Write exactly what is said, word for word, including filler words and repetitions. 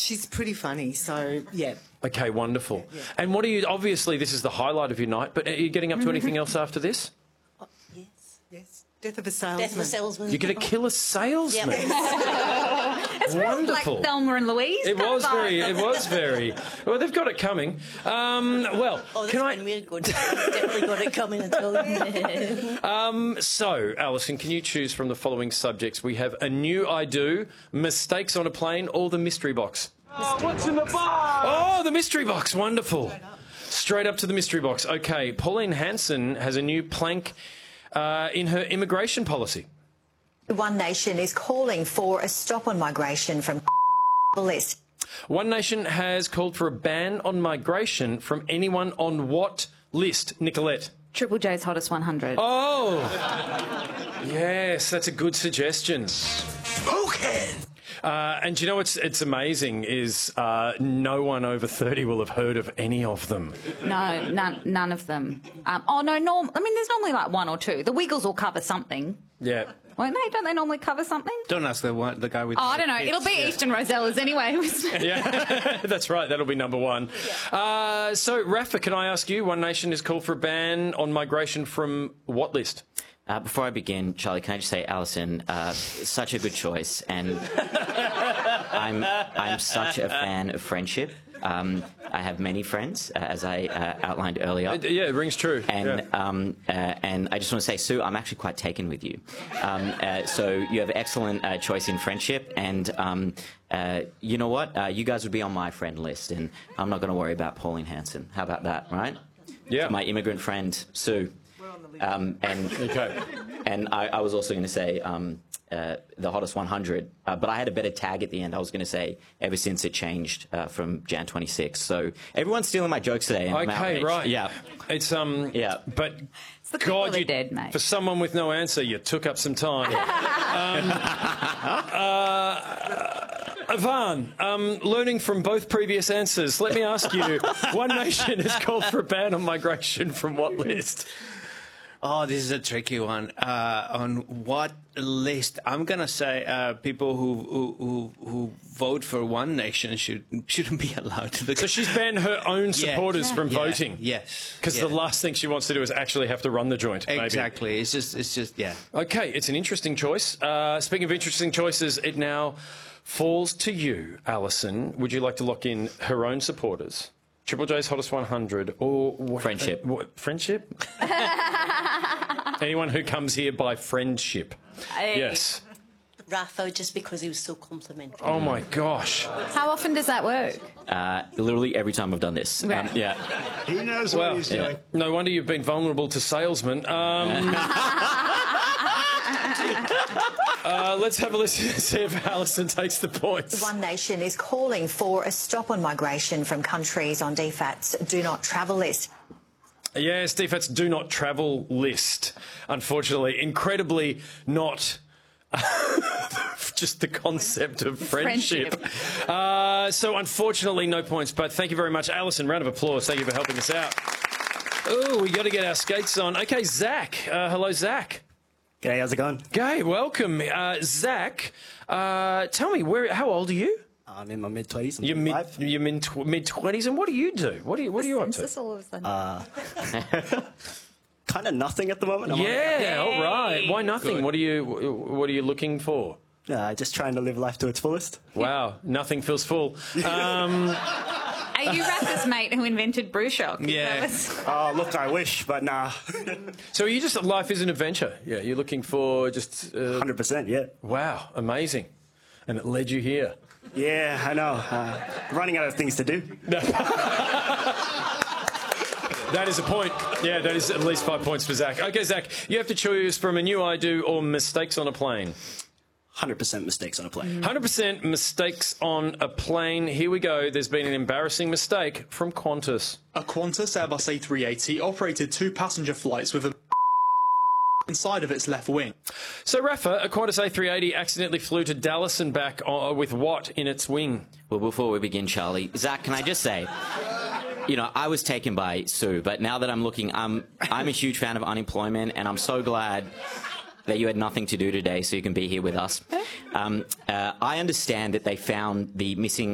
she's pretty funny, so, yeah. Okay, wonderful. Yeah, yeah. And what are you, obviously this is the highlight of your night, but are you getting up to anything else after this? Oh, yes, yes. Death of a salesman. Death of a salesman. You're going to kill a salesman? It's really Wonderful. like Thelma and Louise. It that was vibe. very, it was very. Well, they've got it coming. Um, well, Oh, that's can I... been really good. Definitely got it coming at all. Um, so, Alison, can you choose from the following subjects? We have a new I do, mistakes on a plane, or the mystery box. Oh, what's in the box? Oh, the mystery box. Wonderful. Straight up to the mystery box. Okay, Pauline Hanson has a new plank uh, in her immigration policy. One Nation is calling for a stop on migration from the list. One Nation has called for a ban on migration from anyone on what list, Nicolette? Triple J's Hottest one hundred. Oh, yes, that's a good suggestion. Spoken! Uh, and do you know what's it's amazing is uh, no one over thirty will have heard of any of them. No, none, none of them. Um, oh, no, norm. I mean, there's normally like one or two. The Wiggles will cover something. Yeah. Won't they? Don't they normally cover something? Don't ask the one, the guy with. Oh, I don't know. It'll be yeah. Eastern Rosellas anyway. Yeah, that's right. That'll be number one. Uh, so, Rafa, can I ask you? One Nation has called for a ban on migration from what list? Uh, before I begin, Charlie, can I just say, Alison, uh, such a good choice, and I'm I'm such a fan of friendship. Um, I have many friends, uh, as I uh, outlined earlier. Uh, yeah, it rings true. And yeah. um, uh, and I just want to say, Sue, I'm actually quite taken with you. Um, uh, so you have excellent uh, choice in friendship, and um, uh, you know what? Uh, you guys would be on my friend list, and I'm not going to worry about Pauline Hanson. How about that, right? Yeah. My immigrant friend, Sue. Um, and okay. and I, I was also going to say um, uh, the Hottest one hundred, uh, but I had a better tag at the end. I was going to say ever since it changed uh, from January twenty-sixth. So everyone's stealing my jokes today. And I'm Okay, outraged. right. Yeah. It's um. Yeah. But the people God, that you, did, mate. for someone with no answer, you took up some time. um, uh, Ivan, um, learning from both previous answers, let me ask you: One Nation has called for a ban on migration from what list? Oh, this is a tricky one. Uh, on what list? I'm gonna say uh, people who, who who who vote for One Nation should shouldn't be allowed to. So she's banned her own supporters yeah. from yeah. voting. Yes, because yeah. the last thing she wants to do is actually have to run the joint. Maybe. Exactly. It's just it's just yeah. Okay, it's an interesting choice. Uh, speaking of interesting choices, it now falls to you, Alison. Would you like to lock in her own supporters? Triple J's Hottest one hundred or what, Friendship. Uh, what, friendship? Anyone who comes here by friendship. Hey. Yes. Rafa, just because he was so complimentary. Oh my gosh. How often does that work? Uh, literally every time I've done this. Right. Um, yeah. He knows Well, what he's yeah. doing. No wonder you've been vulnerable to salesmen. Um, uh, let's have a listen to see if Alison takes the points. One Nation is calling for a stop on migration from countries on D FAT's Do Not Travel list. Yes, D FAT's do not travel list. Unfortunately, incredibly not just the concept of friendship. Friendship. Uh, so unfortunately, no points. But thank you very much, Alison. Round of applause. Thank you for helping us out. Oh, we got to get our skates on. Okay, Zach. Uh, hello, Zach. G'day, how's it going? G'day, welcome. Uh, Zach, uh, tell me, where? How old are you? I'm in my mid twenties. You're mid, you're mid tw mid twenties, and what do you do? What do you What are you up to? Census all of a sudden. Uh, kind of nothing at the moment. I'm Yeah, all right. Why nothing? Good. What are you What are you looking for? Uh, just trying to live life to its fullest. Wow, nothing feels full. Um, Are you Rafa's mate who invented Brew Shock? Yeah. That was- Oh, look, I wish, but nah. so are you just life is an adventure? Yeah, you're looking for just. Uh, one hundred percent, yeah. wow, amazing, and it led you here. Yeah, I know. Uh, running out of things to do. That is a point. Yeah, that is at least five points for Zach. Okay, Zach, you have to choose from a new I do or mistakes on a plane. one hundred percent mistakes on a plane. one hundred percent mistakes on a plane. Here we go. There's been an embarrassing mistake from Qantas. A Qantas Airbus A three eighty operated two passenger flights with a inside of its left wing. So, Rafa, a Qantas A three eighty accidentally flew to Dallas and back uh, with what in its wing? Well, before we begin, Charlie, Zach, can I just say, you know, I was taken by Sue, but now that I'm looking, I'm I'm a huge fan of unemployment, and I'm so glad that you had nothing to do today so you can be here with us. Um, uh, I understand that they found the missing